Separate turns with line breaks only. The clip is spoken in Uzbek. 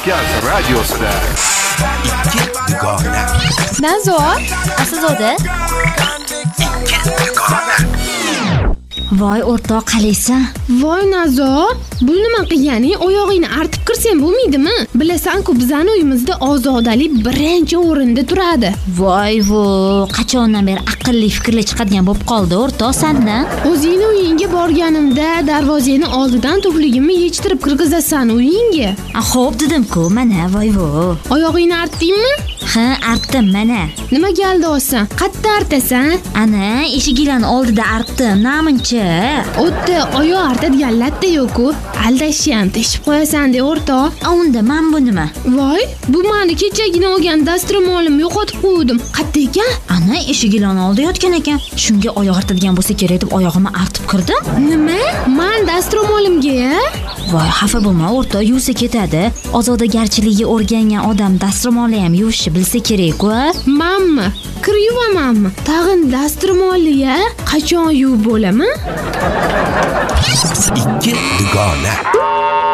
Markaz radiosida ikki dugona.
Nazo, Aslzoda.
Voy o'rtoq, qalaysan?
Voy Nazo, bu nima qilganing? Oyog'ingni artib kirsang bo'lmaydimi? Bilasan-ku, bizning uyimizda ozodalik birinchi o'rinda turadi.
Voy, qachondan beri aqlli fikrli chiqadigan bo'lib qoldi o'rtoq sendan?
O'zingni uyingga borganimda darvozani oldidan tufligimni yechtirib kirgizasan uyingga.
Xo'p dedim-ku, mana voy.
Oyog'ingni artdingmi?
Ha, artdim mana.
Nima galdi olsan? Qayerda artasan?
Ana, eshiginglarning oldida artdim, namuncha.
O'tda oyoq artadigan latta yo'q-ku. Aldashgan, teshib qo'yasan-da o'rtoq.
Unda men bu nima?
Voy, bu meni kechagina olgan dastromolim yo'qotib qo'ydim. Qayerda ekan?
Ana, eshiginglarning oldida yotgan ekan. Shunga oyoq artadigan bo'lsa kerak deb oyog'imni artib kirdim.
Nima? Men dastromolimga-ya?
Voy, xafa bo'lma o'rtoq, yuvsa ketadi. Ozodagarchiligiga o'rgangan odam dastromolni ham yuvishni bilsa kerak-ku.
Menmi? Kir yuvamanmi? Tag'in dastromolli-ya? Qachon yuvib bo'laman?
Ikki dugona.